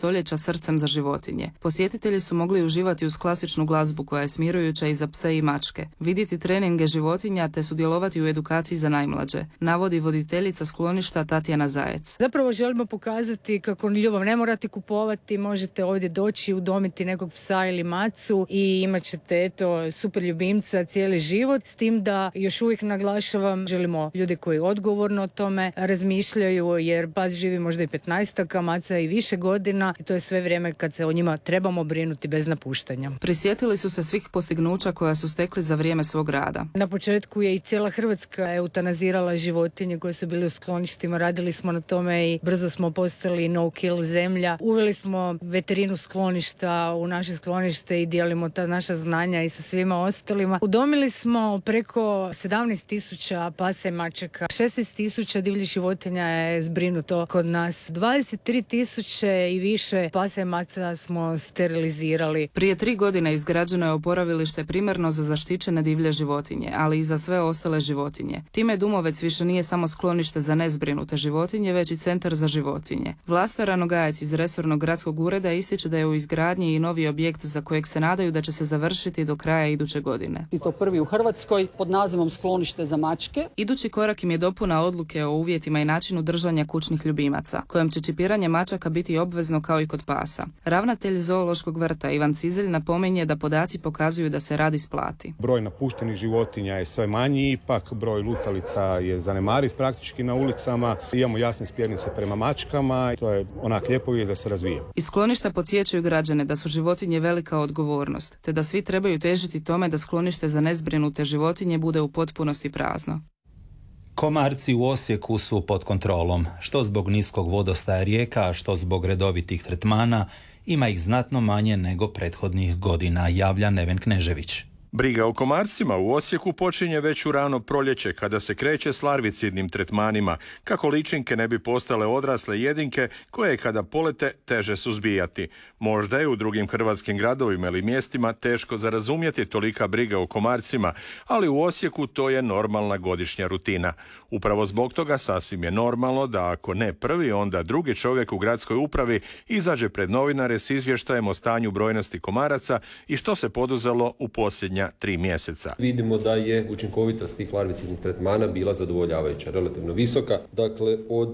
stoljeća srcem za životinje. Posjetitelji su mogli uživati uz klasičnu glazbu koja je smirujuća i za pse i mačke, vidjeti treninge životinja te sudjelovati u edukaciji za najmlađe, navodi voditeljica skloništa Tatjana Zajec. Zapravo želimo pokazati kako ljubav ne morate kupovati, možete ovdje doći udomiti nekog psa ili macu i imat ćete super ljubimca cijeli život, s tim da još uvijek naglašavam, želimo ljude koji odgovorno o tome razmišljaju, jer pas živi možda i 15, maca i više godina i to je sve vrijeme kad se o njima trebamo brinuti bez napuštanja. Prisjetili su se svih postignuća koja su stekli za vrijeme svog rada. Na početku je i cijela Hrvatska eutanazirala životinje koje su bili u skloništima, radili smo na tome i brzo smo postali no kill zemlja. Uveli smo veterinu skloništa u naše sklonište i dijelimo ta naša znanja i sa svima ostalima. Udomili smo preko 17.000 pasa i mačaka, 16.000 divljih životinja je zbrinuto kod nas, 23.000 i više pasa i maca smo sterilizirali. Prije 3 godine izgrađeno je oporavilište primarno za zaštićene divlje životinje, ali i za sve ostale životinje. Time Dumovec više nije samo sklonište za nezbrinute životinje, već i centar za životinje. Vlasta Ranogajec iz resornog gradskog ureda ističe da je u izgradnji i novi objekt za kojeg se nadaju da će se završiti do kraja iduće godine. I to prvi u Hrvatskoj pod nazivom Sklonište za mačke. Idući korak im je dopuna odluke o uvjetima i načinu držanja kućnih ljubimaca, kojem će čipiranje mačaka biti obvezno kao i kod pasa. Ravnatelj zoološkog vrta Ivan Cizelj napominje da podaci pokazuju da se rad isplati. Broj napuštenih životinja je sve manji, ipak broj lutalica je zanemariv praktički na ulicama. Imamo jasne smjernice prema mačkama, to je onak lijepo je da se razvija. Iz skloništa podsjećaju građane da su životinje velika odgovornost, te da svi trebaju težiti tome da sklonište za nezbrinute životinje bude u potpunosti prazno. Komarci u Osijeku su pod kontrolom, što zbog niskog vodostaja rijeka, a što zbog redovitih tretmana. Ima ih znatno manje nego prethodnih godina, javlja Neven Knežević. Briga o komarcima u Osijeku počinje već u rano proljeće kada se kreće s larvicidnim tretmanima, kako ličinke ne bi postale odrasle jedinke koje kada polete teže suzbijati. Možda je u drugim hrvatskim gradovima ili mjestima teško za razumjeti tolika briga o komarcima, ali u Osijeku to je normalna godišnja rutina. Upravo zbog toga sasvim je normalno da ako ne prvi, onda drugi čovjek u gradskoj upravi izađe pred novinare s izvještajem o stanju brojnosti komaraca i što se poduzelo u posljednja 3 mjeseca. Vidimo da je učinkovitost tih larvicidnih tretmana bila zadovoljavajuća, relativno visoka, dakle od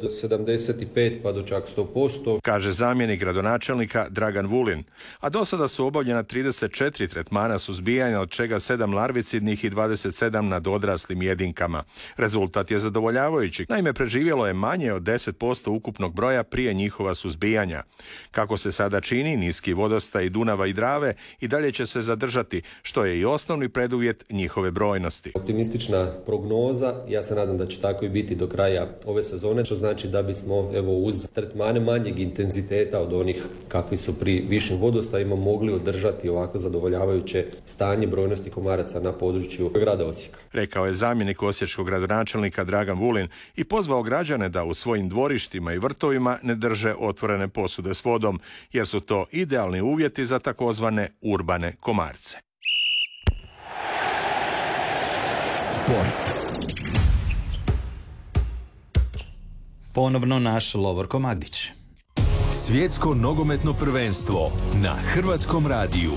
75 pa do čak 100%. Kaže zamjenik gradonačelnika Dragan Vulin, a do sada su obavljena 34 tretmana suzbijanja, od čega 7 larvicidnih i 27 nad odraslim jedinkama. Rezultat je zadovoljavajući, naime preživjelo je manje od 10% ukupnog broja prije njihova suzbijanja. Kako se sada čini, niski vodostaj Dunava i Drave i dalje će se zadržati, što je i osnovni preduvjet njihove brojnosti. Optimistična prognoza, ja se nadam da će tako i biti do kraja ove sezone, što znači da bismo uz tretmane manjeg intenziteta od onih kakvi su pri višim vodostajima mogli održati ovako zadovoljavajuće stanje brojnosti komaraca na području grada Osijeka. Rekao je zamjenik osječkog gradonačelnika Dragan Vulin i pozvao građane da u svojim dvorištima i vrtovima ne drže otvorene posude s vodom, jer su to idealni uvjeti za takozvane urbane komarce. Sport. Ponovno naš Lovorko Magdić. Svjetsko nogometno prvenstvo na Hrvatskom radiju.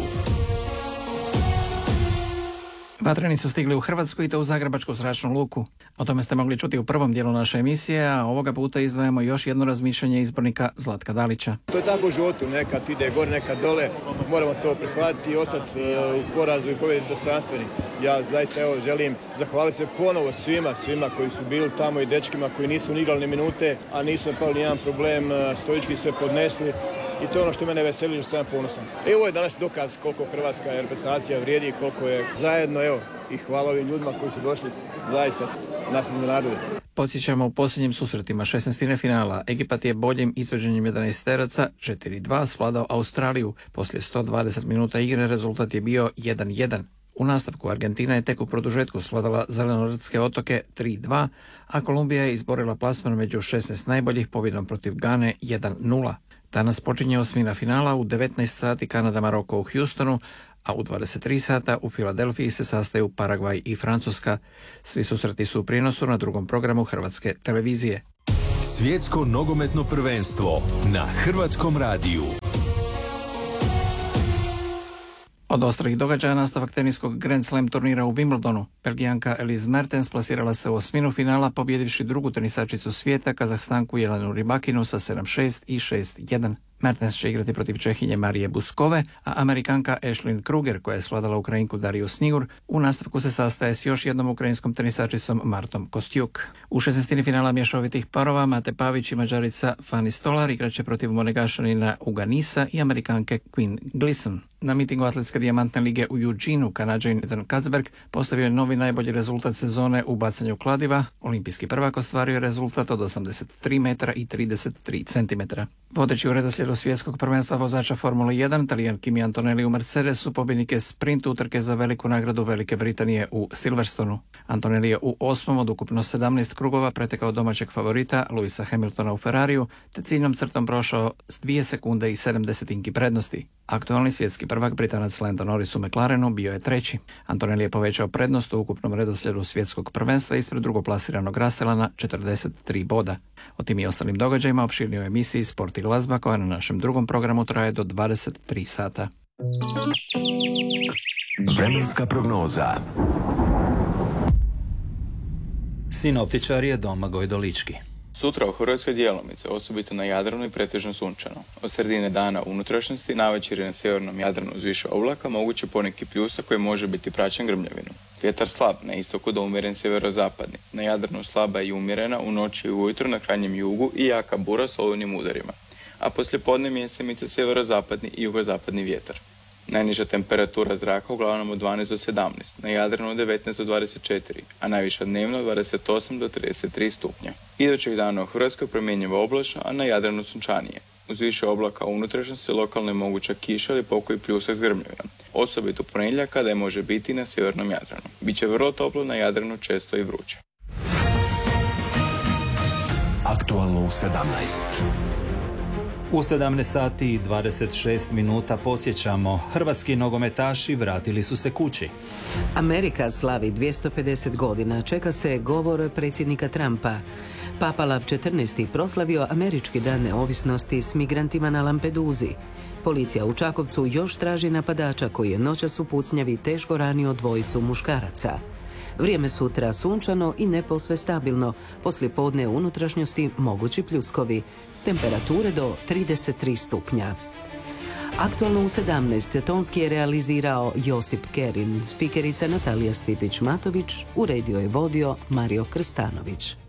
Vatreni su stigli u Hrvatsku i to u Zagrebačku zračnu luku. O tome ste mogli čuti u prvom dijelu naše emisije, a ovoga puta izdvajamo još jedno razmišljanje izbornika Zlatka Dalića. To je tako u životu, nekad ide gore, nekad dole, moramo to prihvatiti i ostati u porazu i pobjedi dostojanstveni. Ja zaista želim zahvaliti se ponovo svima koji su bili tamo i dečkima koji nisu ni igrali ni minute, a nisu pali nijedan problem, stoički sve podnesli. I to je ono što mene veseli, što sam ponosan. Ovo je danas dokaz koliko hrvatska reprezentacija vrijedi i koliko je zajedno, i hvala ovim ljudima koji su došli, zaista nas iznenadili. Podsjećamo u posljednjim susretima 16. finala. Egipat je boljim izvođenjem 11-teraca 4-2 svladao Australiju. Poslije 120 minuta igre rezultat je bio 1-1. U nastavku Argentina je tek u produžetku svladala Zelenorodske otoke 3-2, a Kolumbija je izborila plasman među 16 najboljih pobjedom protiv Gane 1-0. Danas počinje osmina finala u 19 sati Kanada-Maroko u Houstonu, a u 23 sata u Filadelfiji se sastaju Paragvaj i Francuska. Svi susreti su u prijenosu na drugom programu Hrvatske televizije. Svjetsko nogometno prvenstvo na Hrvatskom radiju. Od ostalih događaja nastavak teniskog Grand Slam turnira u Wimbledonu. Belgijanka Elise Mertens plasirala se u osminu finala pobjedivši drugu tenisačicu svijeta, Kazahstanku Jelenu Rybakinu sa 7-6 i 6-1. Mertens će igrati protiv Čehinje Marije Buskove, a Amerikanka Ashlyn Kruger, koja je svladala Ukrajinku Dariju Snigur, u nastavku se sastaje s još jednom ukrajinskom tenisačicom Martom Kostjuk. U 16. finala mješovitih parova Mate Pavić i Mađarica Fani Stolar igraće protiv Monegašanina Uganisa i Amerikanke Quinn Gleason. Na mitingu Atletske dijamantne lige u Eugeneu Kanađanin Ethan Katzberg postavio je novi najbolji rezultat sezone u bacanju kladiva. Olimpijski prvak ostvario je rezultat od 83 metra i 33 centimetra. Vodeći u redoslijedu svjetskog prvenstva vozača Formule 1, Talijan Kimi Antonelli u Mercedesu pobjednike sprint utrke za veliku nagradu Velike Britanije u Silverstonu. Antonelli je u 8. od ukupno 17 krugova pretekao domaćeg favorita Lewisa Hamiltona u Ferrariju, te ciljnom crtom prošao s 2 sekunde i 7 desetinki prednosti. Aktualni svjetski prvak Britanac Lando Norris u McLarenu bio je treći. Antonelli je povećao prednost u ukupnom redoslijedu svjetskog prvenstva ispred drugoplasiranog Russella na 43 boda. O tim i ostalim događajima opširnije u emisiji Sport i glazba, koja na našem drugom programu traje do 23 sata. Vremenska prognoza. Sinoptičar je Domagoj Dolički. Sutra u Hrvatskoj djelomice, osobito na Jadranu i pretežno sunčano. Od sredine dana u unutrašnjosti, navečer i na sjevernom Jadranu uz više oblaka, moguće poneki pljusak koji može biti praćen grmljavinom. Vjetar slab, na istoku do umjeren sjeverozapadni. Na Jadranu slaba i umjerena, u noći i ujutro na krajnjem jugu i jaka bura s olujnim udarima. A poslijepodne mjesemice sjeverozapadni i jugozapadni vjetar. Najniža temperatura zraka uglavnom od 12 do 17, na Jadranu od 19 do 24, a najviša dnevno od 28 do 33 stupnja. Idućeg dana u Hrvatskoj promjenjivo oblačno, a na Jadranu sunčanije. Uz više oblaka u unutrašnjosti lokalno je moguća kiša ili pokoji pljusak s grmljavinom. Osobito ponedjeljak kada je može biti na sjevernom Jadranu. Biće vrlo toplo, na Jadranu često i vruće. Aktualno u 17. U 17 sati i 26 minuta podsjećamo, hrvatski nogometaši vratili su se kući. Amerika slavi 250 godina, čeka se govor predsjednika Trumpa. Papa Lav XIV. Proslavio američki dan neovisnosti s migrantima na Lampeduzi. Policija u Čakovcu još traži napadača koji je noćas u pucnjavi teško ranio dvojicu muškaraca. Vrijeme sutra sunčano i ne posve stabilno, poslijepodne u unutrašnjosti mogući pljuskovi. Temperature do 33 stupnja. Aktualno u 17 tonski je realizirao Josip Kerin, spikerica Natalija Stipić-Matović, uredio je vodio Mario Krstanović.